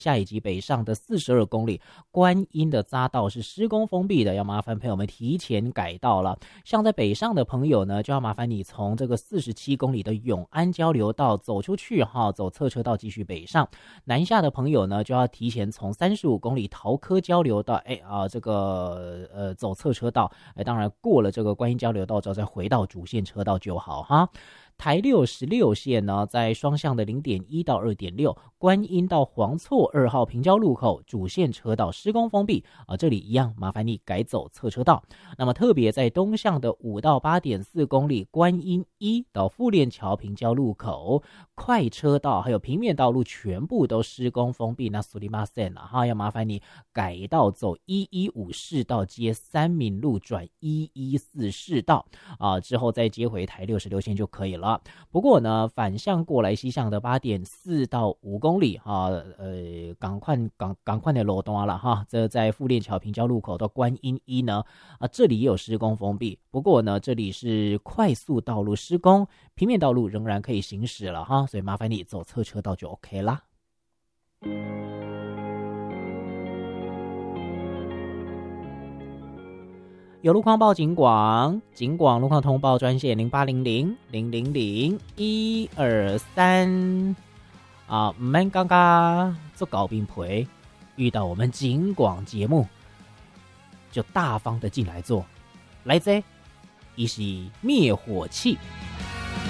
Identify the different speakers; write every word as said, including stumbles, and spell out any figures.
Speaker 1: 下以及北上的四十二公里，观音的匝道是施工封闭的，要麻烦朋友们提前改道了。像在北上的朋友呢，就要麻烦你从这个四十七公里的永安交流道走出去哈，走侧车道继续北上。南下的朋友呢，就要提前从三十五公里桃科交流道，哎啊、呃，这个呃走侧车道，哎，当然过了这个观音交流道之后，再回到主线车道就好哈。台六十六线呢，在双向的 零点一 到 二点六， 观音到黄厝二号平交路口主线车道施工封闭啊，这里一样麻烦你改走侧车道。那么特别在东向的五到 八点四 公里，观音一到富链桥平交路口快车道还有平面道路全部都施工封闭，那苏里马线啊哈，要麻烦你改道走一一五市道接三民路转一一四市道啊，之后再接回台六十六线就可以了。不过呢，反向过来西向的 八点四 到五公里哈，呃，赶快赶赶快的路段了哈，这在富链桥平交路口到观音一呢啊，这里也有施工封闭。不过呢，这里是快速道路施工，平面道路仍然可以行驶了哈，所以麻烦你走侧车道就 OK 啦。有路况报警广，警广路况通报专线零八零零零零零一二三啊，唔免刚刚做搞冰陪，遇到我们警广节目就大方的进来做，来这，一是灭火器。